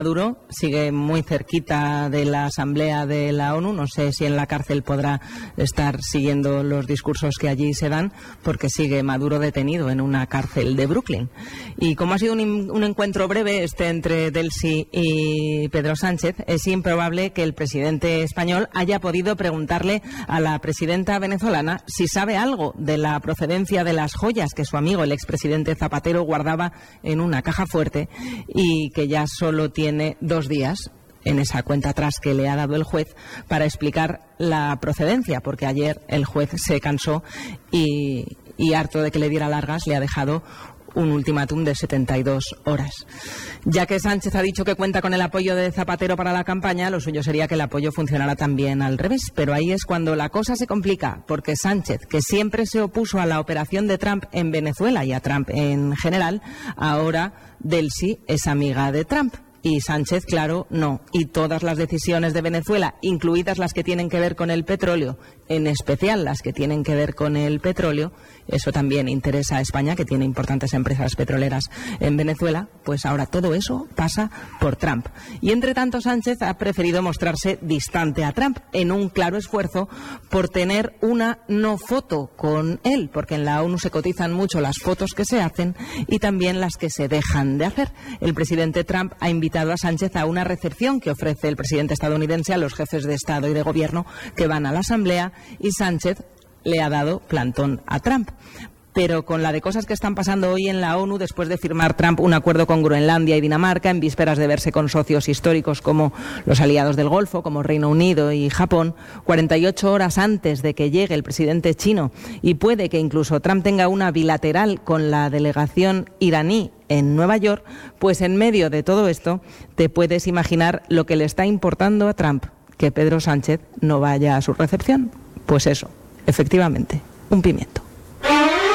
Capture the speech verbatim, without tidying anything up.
Maduro sigue muy cerquita de la Asamblea de la ONU. No sé si en la cárcel podrá estar siguiendo los discursos que allí se dan, porque sigue Maduro detenido en una cárcel de Brooklyn. Y como ha sido un, un encuentro breve este entre Delcy y Pedro Sánchez, es improbable que el presidente español haya podido preguntarle a la presidenta venezolana si sabe algo de la procedencia de las joyas que su amigo, el expresidente Zapatero, guardaba en una caja fuerte y que ya solo tiene Tiene dos días en esa cuenta atrás que le ha dado el juez para explicar la procedencia, porque ayer el juez se cansó y, y harto de que le diera largas, le ha dejado un ultimátum de setenta y dos horas. Ya que Sánchez ha dicho que cuenta con el apoyo de Zapatero para la campaña, lo suyo sería que el apoyo funcionara también al revés. Pero ahí es cuando la cosa se complica, porque Sánchez, que siempre se opuso a la operación de Trump en Venezuela y a Trump en general, ahora Delcy es amiga de Trump. Y Sánchez, claro, no. Y todas las decisiones de Venezuela, incluidas las que tienen que ver con el petróleo, en especial las que tienen que ver con el petróleo, eso también interesa a España, que tiene importantes empresas petroleras en Venezuela, pues ahora todo eso pasa por Trump. Y entre tanto, Sánchez ha preferido mostrarse distante a Trump en un claro esfuerzo por tener una no foto con él, porque en la ONU se cotizan mucho las fotos que se hacen y también las que se dejan de hacer. El presidente Trump ha invitado a Sánchez a una recepción que ofrece el presidente estadounidense a los jefes de Estado y de Gobierno que van a la Asamblea, y Sánchez le ha dado plantón a Trump. Pero con la de cosas que están pasando hoy en la ONU, después de firmar Trump un acuerdo con Groenlandia y Dinamarca, en vísperas de verse con socios históricos como los aliados del Golfo, como Reino Unido y Japón, cuarenta y ocho horas antes de que llegue el presidente chino, y puede que incluso Trump tenga una bilateral con la delegación iraní en Nueva York, pues en medio de todo esto te puedes imaginar lo que le está importando a Trump, que Pedro Sánchez no vaya a su recepción. Pues eso, efectivamente, un pimiento.